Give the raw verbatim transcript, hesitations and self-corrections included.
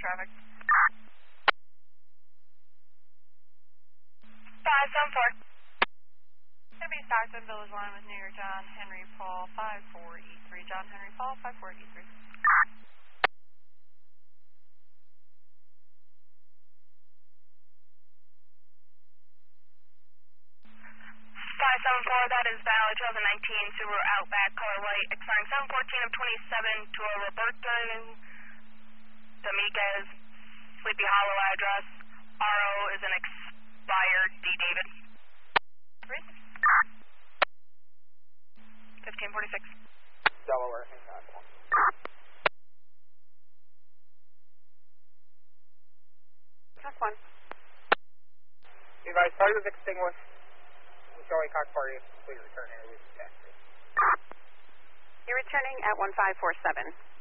traffic. five seven four. Gonna be Stockton Village Line with New York John Henry Paul five four E three. John Henry Paul five four E three. five seven four, that is Valley twenty nineteen Subaru Outback color white, expiring seven fourteen of twenty-seven to a Roberto Dominguez, Sleepy Hollow address. R O is an expired D. David. fifteen forty-six. Delaware, hang on one. That's one. Advise, fire is extinguished. Showing Cox Party, please return and release the taxi. You're returning at one five four seven.